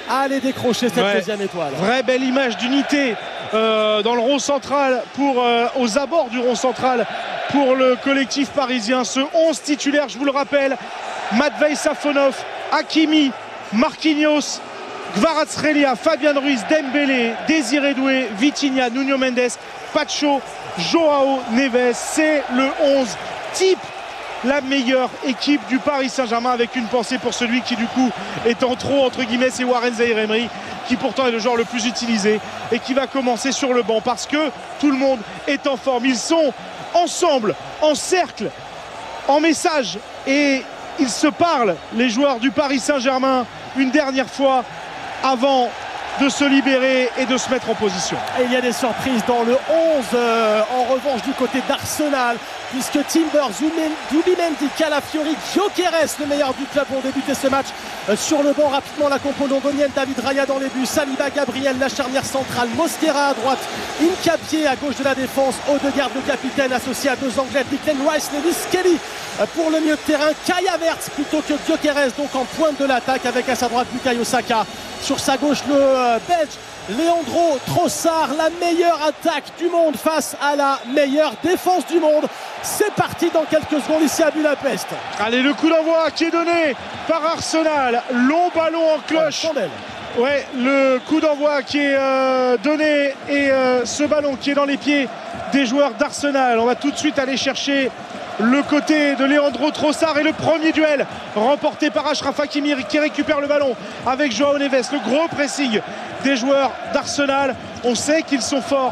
à aller décrocher cette deuxième étoile. Vraie belle image d'unité dans le rond central, aux abords du rond central pour le collectif parisien. Ce 11 titulaire, je vous le rappelle: Matvei Safonov, Hakimi, Marquinhos, Kvaratskhelia, Fabian Ruiz, Dembélé, Désiré Doué, Vitinha, Nuno Mendes, Pacho, Joao Neves. C'est le 11 type, la meilleure équipe du Paris Saint-Germain, avec une pensée pour celui qui du coup est en trop entre guillemets, c'est Warren Zaïre-Emery, qui pourtant est le joueur le plus utilisé et qui va commencer sur le banc parce que tout le monde est en forme. Ils sont ensemble, en cercle, en message, et ils se parlent, les joueurs du Paris Saint-Germain, une dernière fois avant de se libérer et de se mettre en position. Et il y a des surprises dans le 11 en revanche du côté d'Arsenal, puisque Timber, Zubimendi, Calafiori, Gyökeres, le meilleur du club, vont débuter ce match sur le banc. Rapidement la compo londonienne: David Raya dans les buts, Saliba, Gabriel, la charnière centrale, Mosquera à droite, Hincapié à gauche de la défense, Odegaard le capitaine associé à deux Anglais, Declan Rice, Lewis Kelly pour le milieu de terrain, Kai Havertz plutôt que Gyökeres donc en pointe de l'attaque, avec à sa droite Bukayo Saka, sur sa gauche le Belge Leandro Trossard. La meilleure attaque du monde face à la meilleure défense du monde. C'est parti dans quelques secondes ici à Budapest. Allez, le coup d'envoi qui est donné par Arsenal, long ballon en cloche. Ouais, le coup d'envoi qui est donné, et ce ballon qui est dans les pieds des joueurs d'Arsenal. On va tout de suite aller chercher le côté de Leandro Trossard, et le premier duel remporté par Achraf Hakimi qui récupère le ballon avec Joao Neves. Le gros pressing des joueurs d'Arsenal. On sait qu'ils sont forts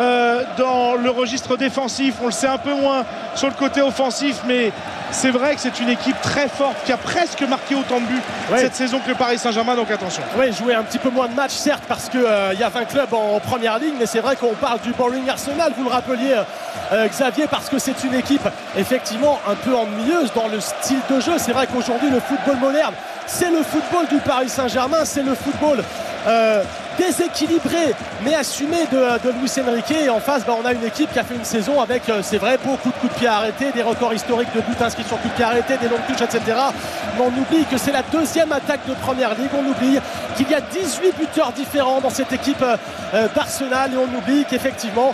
dans le registre défensif, on le sait un peu moins sur le côté offensif, mais c'est vrai que c'est une équipe très forte qui a presque marqué autant de buts cette saison que le Paris Saint-Germain, donc attention. Oui, jouer un petit peu moins de matchs certes, parce qu'il y a 20 clubs en première ligne, mais c'est vrai qu'on parle du Bowling Arsenal, vous le rappeliez Xavier, parce que c'est une équipe effectivement un peu ennuyeuse dans le style de jeu. C'est vrai qu'aujourd'hui le football moderne, c'est le football du Paris Saint-Germain, c'est le football déséquilibré mais assumé de Luis Enrique, et en face on a une équipe qui a fait une saison avec, c'est vrai, beaucoup de coups de pied arrêtés, des records historiques de buts inscrits sur coups de pied arrêtés, des longues touches, etc. Mais on oublie que c'est la deuxième attaque de première ligue, on oublie qu'il y a 18 buteurs différents dans cette équipe d'Arsenal, et on oublie qu'effectivement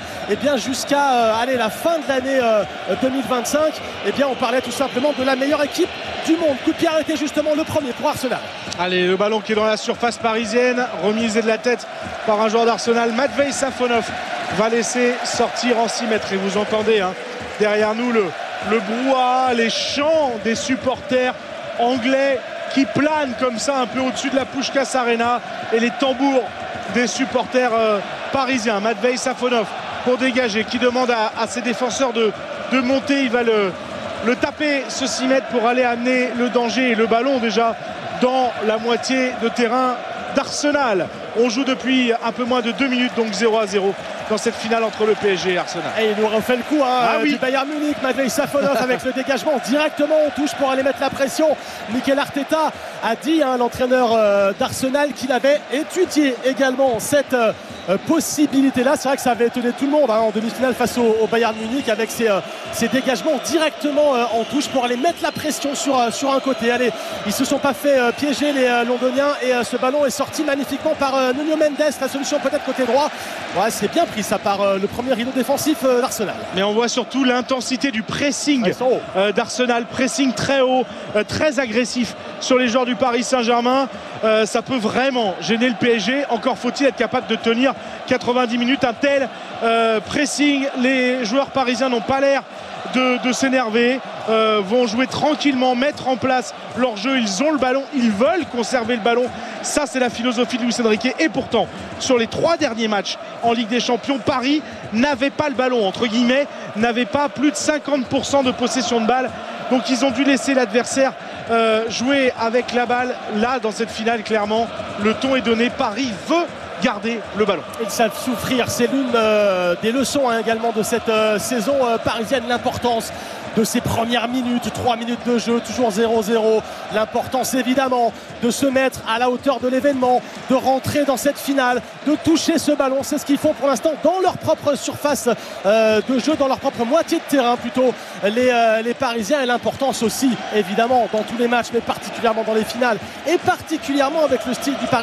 jusqu'à la fin de l'année 2025, on parlait tout simplement de la meilleure équipe du monde. Coup de pied arrêté justement, le premier pour Arsenal. Allez, le ballon qui est dans la surface parisienne, remisé de la tête par un joueur d'Arsenal. Matvei Safonov va laisser sortir en 6 mètres, et vous entendez derrière nous le brouhaha, les chants des supporters anglais qui planent comme ça un peu au-dessus de la Puskás Arena, et les tambours des supporters parisiens. Matvei Safonov pour dégager, qui demande à ses défenseurs de monter. Il va le taper, ce 6 mètres, pour aller amener le danger et le ballon déjà dans la moitié de terrain d'Arsenal. On joue depuis un peu moins de 2 minutes, donc 0-0 dans cette finale entre le PSG et Arsenal. Et il nous refait le coup du Bayern Munich. Matvei Safonov avec le dégagement directement en touche pour aller mettre la pression. Mikel Arteta a dit, l'entraîneur d'Arsenal, qu'il avait étudié également cette possibilité-là. C'est vrai que ça avait étonné tout le monde en demi-finale face au Bayern Munich, avec ces dégagements directement en touche pour aller mettre la pression sur un côté. Allez, ils se sont pas fait piéger, les Londoniens, et ce ballon est sorti magnifiquement par Nuno Mendes. La solution peut-être côté droit. Ouais, c'est bien pris ça par le premier rideau défensif d'Arsenal. Mais on voit surtout l'intensité du pressing d'Arsenal. Pressing très haut, très agressif sur les joueurs du Paris Saint-Germain. Ça peut vraiment gêner le PSG. Encore faut-il être capable de tenir 90 minutes. Un tel pressing, les joueurs parisiens n'ont pas l'air de s'énerver, vont jouer tranquillement, mettre en place leur jeu. Ils ont le ballon, ils veulent conserver le ballon. Ça, c'est la philosophie de Luis Enrique. Et pourtant, sur les 3 derniers matchs en Ligue des Champions, Paris n'avait pas le ballon, entre guillemets, n'avait pas plus de 50% de possession de balle. Donc ils ont dû laisser l'adversaire jouer avec la balle. Là, dans cette finale, clairement, le ton est donné. Paris veut garder le ballon. Ils savent souffrir, c'est l'une des leçons également de cette saison parisienne, l'importance de ces premières minutes, 3 minutes de jeu, toujours 0-0. L'importance évidemment de se mettre à la hauteur de l'événement, de rentrer dans cette finale, de toucher ce ballon. C'est ce qu'ils font pour l'instant dans leur propre surface de jeu, dans leur propre moitié de terrain plutôt, les Parisiens. Et l'importance aussi évidemment dans tous les matchs, mais particulièrement dans les finales, et particulièrement avec le style du Paris